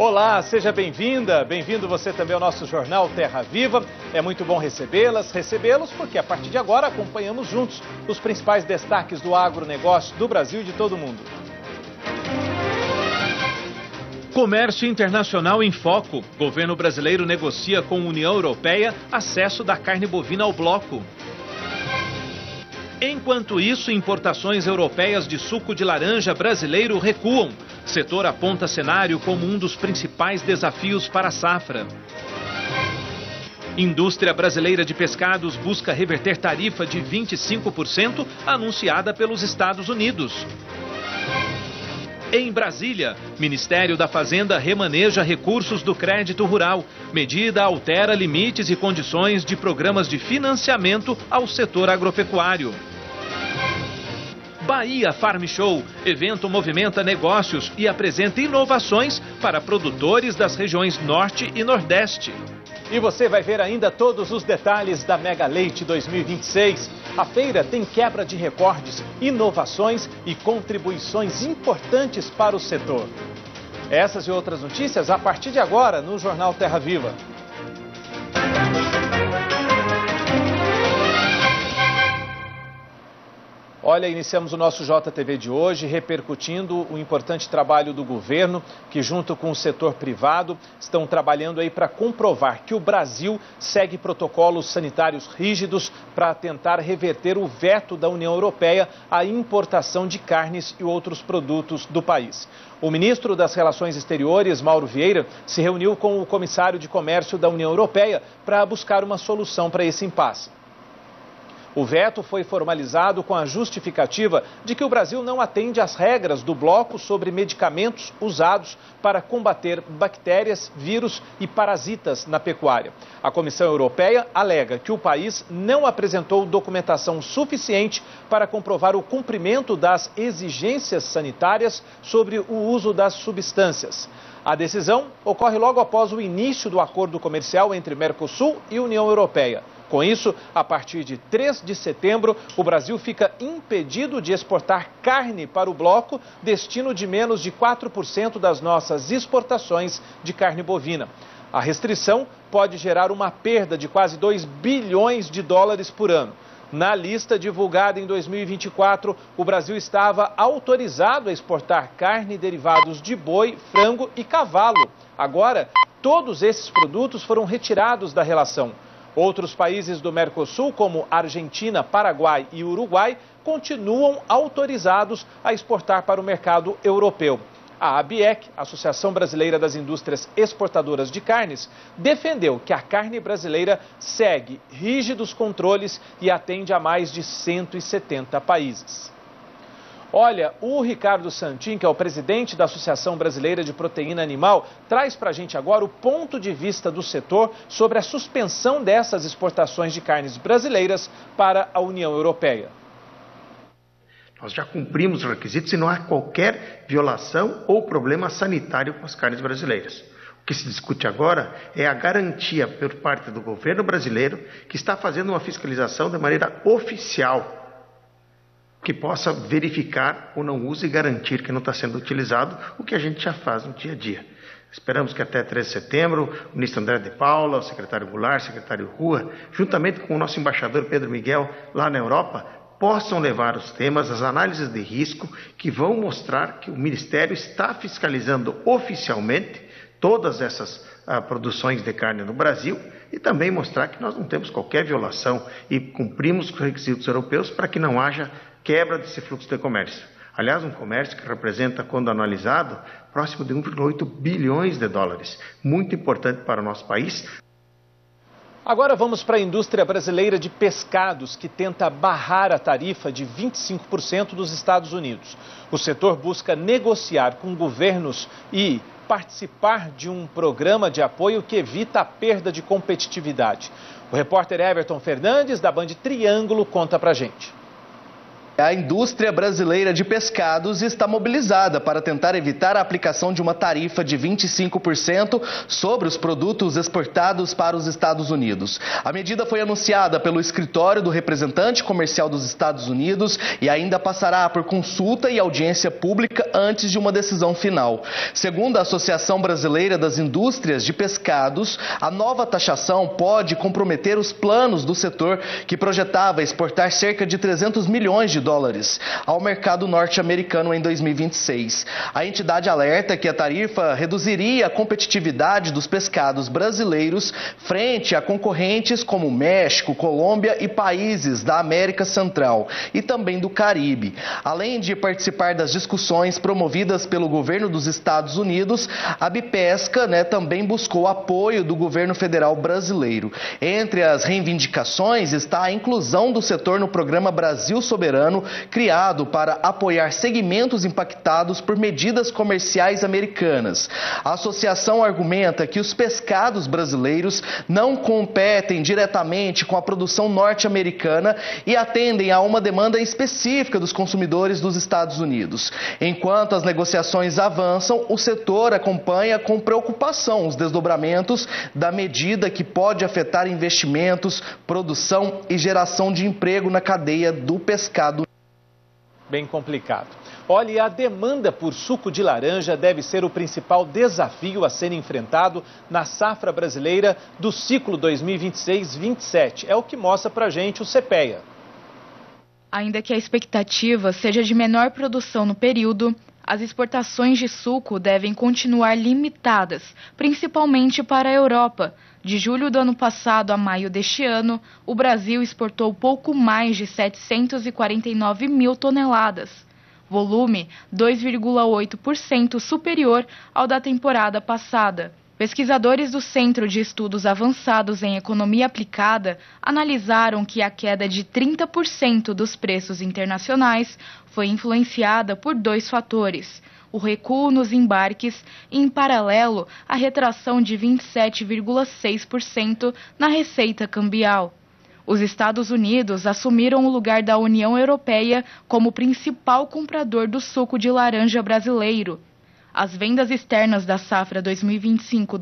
Olá, seja bem-vinda, bem-vindo você também ao nosso jornal Terra Viva. É muito bom recebê-los, porque a partir de agora acompanhamos juntos os principais destaques do agronegócio do Brasil e de todo o mundo. Comércio internacional em foco. Governo brasileiro negocia com a União Europeia acesso da carne bovina ao bloco. Enquanto isso, importações europeias de suco de laranja brasileiro recuam. Setor aponta cenário como um dos principais desafios para a safra. Indústria brasileira de pescados busca reverter tarifa de 25% anunciada pelos Estados Unidos. Em Brasília, Ministério da Fazenda remaneja recursos do crédito rural. Medida altera limites e condições de programas de financiamento ao setor agropecuário. Bahia Farm Show. Evento movimenta negócios e apresenta inovações para produtores das regiões Norte e Nordeste. E você vai ver ainda todos os detalhes da Mega Leite 2026. A feira tem quebra de recordes, inovações e contribuições importantes para o setor. Essas e outras notícias a partir de agora no Jornal Terra Viva. Olha, iniciamos o nosso JTV de hoje repercutindo o importante trabalho do governo, que junto com o setor privado estão trabalhando aí para comprovar que o Brasil segue protocolos sanitários rígidos para tentar reverter o veto da União Europeia à importação de carnes e outros produtos do país. O ministro das Relações Exteriores, Mauro Vieira, se reuniu com o comissário de Comércio da União Europeia para buscar uma solução para esse impasse. O veto foi formalizado com a justificativa de que o Brasil não atende às regras do bloco sobre medicamentos usados para combater bactérias, vírus e parasitas na pecuária. A Comissão Europeia alega que o país não apresentou documentação suficiente para comprovar o cumprimento das exigências sanitárias sobre o uso das substâncias. A decisão ocorre logo após o início do acordo comercial entre Mercosul e União Europeia. Com isso, a partir de 3 de setembro, o Brasil fica impedido de exportar carne para o bloco, destino de menos de 4% das nossas exportações de carne bovina. A restrição pode gerar uma perda de quase 2 bilhões de dólares por ano. Na lista divulgada em 2024, o Brasil estava autorizado a exportar carne e derivados de boi, frango e cavalo. Agora, todos esses produtos foram retirados da relação. Outros países do Mercosul, como Argentina, Paraguai e Uruguai, continuam autorizados a exportar para o mercado europeu. A ABIEC, Associação Brasileira das Indústrias Exportadoras de Carnes, defendeu que a carne brasileira segue rígidos controles e atende a mais de 170 países. Olha, o Ricardo Santin, que é o presidente da Associação Brasileira de Proteína Animal, traz para a gente agora o ponto de vista do setor sobre a suspensão dessas exportações de carnes brasileiras para a União Europeia. Nós já cumprimos os requisitos e não há qualquer violação ou problema sanitário com as carnes brasileiras. O que se discute agora é a garantia por parte do governo brasileiro, que está fazendo uma fiscalização de maneira oficial, que possa verificar o não uso e garantir que não está sendo utilizado, o que a gente já faz no dia a dia. Esperamos que até 3 de setembro, o ministro André de Paula, o secretário Goulart, o secretário Rua, juntamente com o nosso embaixador Pedro Miguel, lá na Europa, possam levar os temas, as análises de risco, que vão mostrar que o Ministério está fiscalizando oficialmente todas essas produções de carne no Brasil e também mostrar que nós não temos qualquer violação e cumprimos os requisitos europeus para que não haja quebra desse fluxo de comércio. Aliás, um comércio que representa, quando analisado, próximo de 1,8 bilhões de dólares. Muito importante para o nosso país. Agora vamos para a indústria brasileira de pescados, que tenta barrar a tarifa de 25% dos Estados Unidos. O setor busca negociar com governos e participar de um programa de apoio que evita a perda de competitividade. O repórter Everton Fernandes, da Band Triângulo, conta pra gente. A indústria brasileira de pescados está mobilizada para tentar evitar a aplicação de uma tarifa de 25% sobre os produtos exportados para os Estados Unidos. A medida foi anunciada pelo escritório do representante comercial dos Estados Unidos e ainda passará por consulta e audiência pública antes de uma decisão final. Segundo a Associação Brasileira das Indústrias de Pescados, a nova taxação pode comprometer os planos do setor que projetava exportar cerca de 300 milhões de dólares ao mercado norte-americano em 2026. A entidade alerta que a tarifa reduziria a competitividade dos pescados brasileiros frente a concorrentes como México, Colômbia e países da América Central e também do Caribe. Além de participar das discussões promovidas pelo governo dos Estados Unidos, a Bipesca, também buscou apoio do governo federal brasileiro. Entre as reivindicações está a inclusão do setor no programa Brasil Soberano, criado para apoiar segmentos impactados por medidas comerciais americanas. A associação argumenta que os pescados brasileiros não competem diretamente com a produção norte-americana e atendem a uma demanda específica dos consumidores dos Estados Unidos. Enquanto as negociações avançam, o setor acompanha com preocupação os desdobramentos da medida que pode afetar investimentos, produção e geração de emprego na cadeia do pescado. Bem complicado. Olha, e a demanda por suco de laranja deve ser o principal desafio a ser enfrentado na safra brasileira do ciclo 2026-27. É o que mostra pra gente o CPEA. Ainda que a expectativa seja de menor produção no período, as exportações de suco devem continuar limitadas, principalmente para a Europa. De julho do ano passado a maio deste ano, o Brasil exportou pouco mais de 749 mil toneladas. Volume 2,8% superior ao da temporada passada. Pesquisadores do Centro de Estudos Avançados em Economia Aplicada analisaram que a queda de 30% dos preços internacionais foi influenciada por dois fatores: o recuo nos embarques e, em paralelo, a retração de 27,6% na receita cambial. Os Estados Unidos assumiram o lugar da União Europeia como principal comprador do suco de laranja brasileiro. As vendas externas da safra 2025